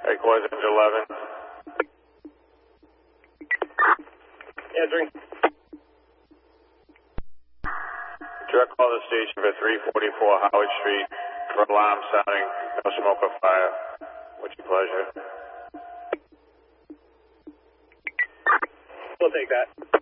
Headquarters 11. Answering. Direct call the station for 344 Howard Street for alarm sounding, no smoke or fire. What's your pleasure? We'll take that.